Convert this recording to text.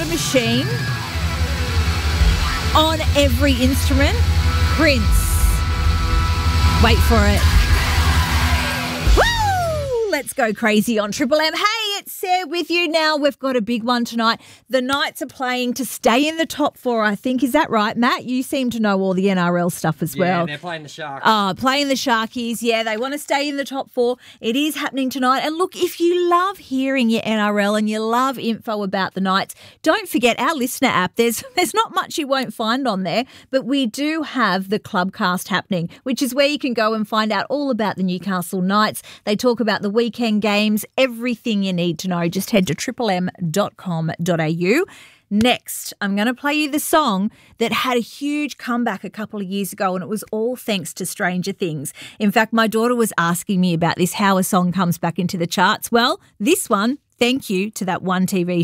Machine. On every instrument, Prince. Wait for it. Woo! Let's go crazy on Triple M. Hey, it's Sarah with you now. We've got a big one tonight. The Knights are playing to stay in the top four, I think. Is that right, Matt? You seem to know all the NRL stuff as well. Yeah, they're playing the Sharks. Playing the Sharkies. Yeah, they want to stay in the top four. It is happening tonight. And look, if you love hearing your NRL and you love info about the Knights, don't forget our listener app. There's not much you won't find on there, but we do have the Clubcast happening, which is where you can go and find out all about the Newcastle Knights. They talk about the weekend games, everything you need to know. Just head to triplem.com.au. Next, I'm going to play you the song that had a huge comeback a couple of years ago, and it was all thanks to Stranger Things. In fact, my daughter was asking me about this, how a song comes back into the charts. Well, this one, thank you to that one TV